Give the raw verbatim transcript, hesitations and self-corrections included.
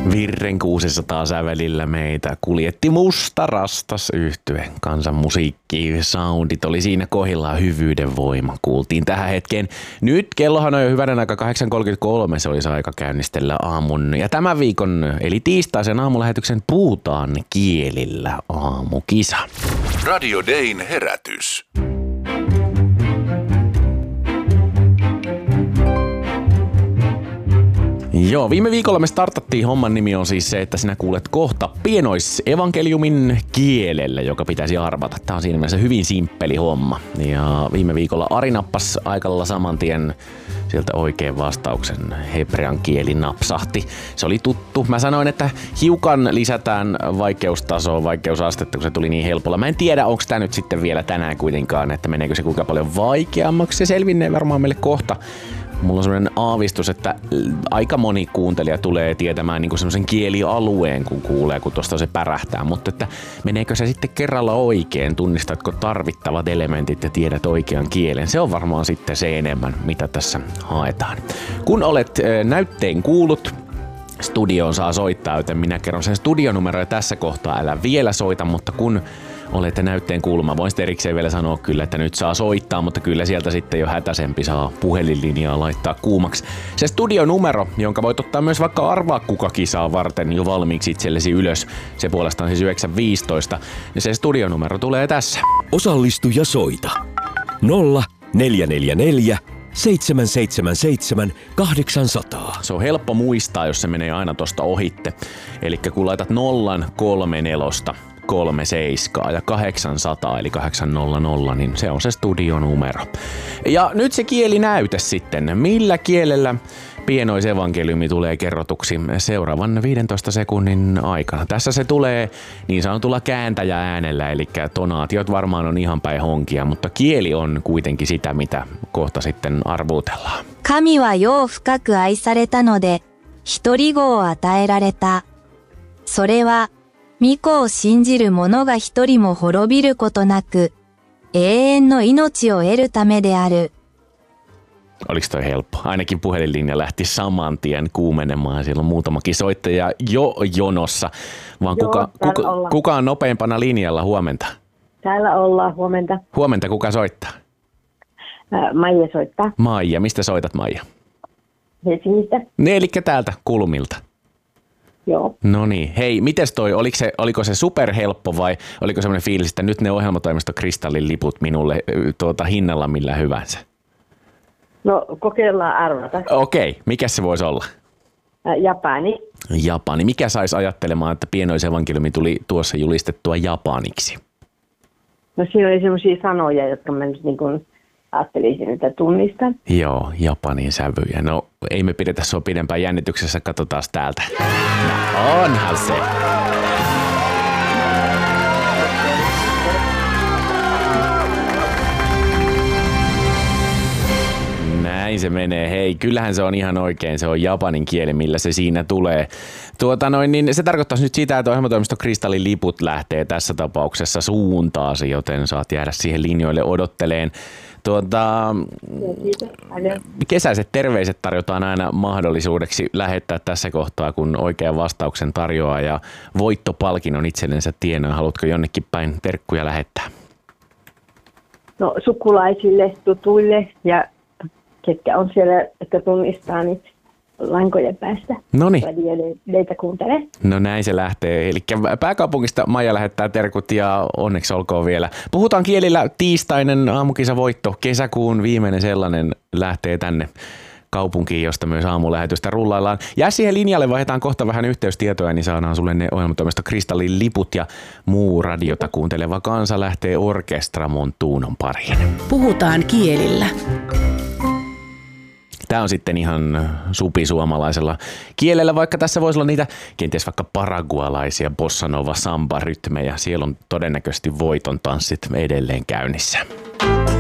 Virren kuusisataa sävelillä meitä kuljetti Musta Rastas -yhtye. Kansan musiikki, soundit oli siinä kohdillaan, hyvyyden voima kuultiin tähän hetkeen. Nyt kellohan on jo hyvänen aika kahdeksan kolmekymmentäkolme, se olisi aika käynnistellä aamun. Ja tämän viikon eli tiistaisen aamulähetyksen Puhutaan kielillä aamukisa. Radio Dayn herätys. Joo, viime viikolla me startattiin, homman nimi on siis se, että sinä kuulet kohta pienoisevankeliumin kielellä, joka pitäisi arvata. Tää on siinä mielessä hyvin simppeli homma. Ja viime viikolla Ari nappasi aikalla saman tien sieltä oikein vastauksen. Hebrean kieli napsahti. Se oli tuttu. Mä sanoin, että hiukan lisätään vaikeustasoa, vaikeusastetta, kun se tuli niin helpolla. Mä en tiedä, onko tää nyt sitten vielä tänään kuitenkaan, että meneekö se kuinka paljon vaikeammaksi. Se selvinnee varmaan meille kohta. Mulla on sellainen aavistus, että aika moni kuuntelija tulee tietämään niin semmoisen kielialueen, kun kuulee, kun tuosta se pärähtää. Mutta että meneekö se sitten kerralla oikein? Tunnistatko tarvittavat elementit ja tiedät oikean kielen? Se on varmaan sitten se enemmän, mitä tässä haetaan. Kun olet näytteen kuullut, studioon saa soittaa, joten minä kerron sen studionumeroja tässä kohtaa. Älä vielä soita, mutta kun olette näytteen kuulma. Voin sitten erikseen vielä sanoa kyllä, että nyt saa soittaa, mutta kyllä sieltä sitten jo hätäisempi saa puhelinlinjaa laittaa kuumaksi. Se studionumero, jonka voit ottaa myös vaikka arvaa kuka kisaa varten jo valmiiksi itsellesi ylös. Se puolestaan siis yhdeksän viisitoista. Ja se studionumero tulee tässä. Osallistu ja soita. nolla neljä neljä neljä seitsemän seitsemän seitsemän kahdeksan nolla nolla. Se on helppo muistaa, jos se menee aina tosta ohitte. Eli kun laitat nollan kolme nelosta. kolme seiskaa ja kahdeksansataa eli kahdeksansataa, niin se on se studionumero. Ja nyt se kielinäyte sitten. Millä kielellä pienoisevankeliumi tulee kerrotuksi seuraavan viidentoista sekunnin aikana? Tässä se tulee niin sanotulla kääntäjääänellä, eli tonaatiot varmaan on ihan päin honkia, mutta kieli on kuitenkin sitä, mitä kohta sitten arvuutellaan. Kami wa jou fukaku aisareta node, hitori go o ataerareta. Sore wa Mikoを信じる者が一人も滅びることなく、永遠の命を得るためである。 Oliko toi helppo? Ainakin puhelinlinja lähti saman tien kuumenemaan. Siellä on muutamakin soittaja jo jonossa. Vaan Joo, kuka, kuka, kuka on nopeimpana linjalla? Huomenta. Täällä ollaan. Huomenta. Huomenta. Kuka soittaa? Ää, Maija soittaa. Maija. Mistä soitat, Maija? Helsingistä. Ne, eli täältä kulmilta. Joo. No niin. Hei, mites toi? Oliko se, oliko se superhelppo vai oliko semmoinen fiilis, että nyt ne ohjelmatoimisto Kristallin liput minulle tuota, hinnalla millä hyvänsä? No, kokeillaan arvata. Okei. Okay. Mikä se voisi olla? Ää, Japani. Japani. Mikä saisi ajattelemaan, että pienoisevankeliumi tuli tuossa julistettua japaniksi? No siinä oli semmoisia sanoja, jotka mä nyt niin kuin ajattelisin, että tunnistan. Joo, Japanin sävyjä. No, ei me pidetä sua pidempään jännityksessä, katsotaan täältä. No, onhan se. Näin se menee. Hei, kyllähän se on ihan oikein. Se on japanin kieli, millä se siinä tulee. Tuota noin, niin se tarkoittaisi nyt sitä, että ohjelmatoimisto Kristallin liput lähtee tässä tapauksessa suuntaasi, joten saat jäädä siihen linjoille odotteleen. Tuota, kesäiset terveiset tarjotaan aina mahdollisuudeksi lähettää tässä kohtaa, kun oikean vastauksen tarjoaa ja voittopalkinnon itsellensä tienaa. Haluatko jonnekin päin terkkuja lähettää? No, sukulaisille, tutuille ja ketkä on siellä, että tunnistaa, niin lankojen päästä. Noniin. Teitä kuuntelee. No näin se lähtee. Eli pääkaupungista Maija lähettää terkut ja onneksi olkoon vielä. Puhutaan kielillä tiistainen aamukisavoitto. Kesäkuun viimeinen sellainen lähtee tänne kaupunkiin, josta myös aamulähetystä rullaillaan. Jää siihen linjalle, vaihdetaan kohta vähän yhteystietoja, niin saadaan sulle ne ohjelmatoimisto Kristallin liput ja muu radiota kuunteleva kansa lähtee Orkestra Montuunon pariin. Puhutaan kielillä. Tämä on sitten ihan supisuomalaisella kielellä, vaikka tässä voisi olla niitä kenties vaikka paragualaisia bossanova samba-rytmejä. Siellä on todennäköisesti voiton tanssit edelleen käynnissä.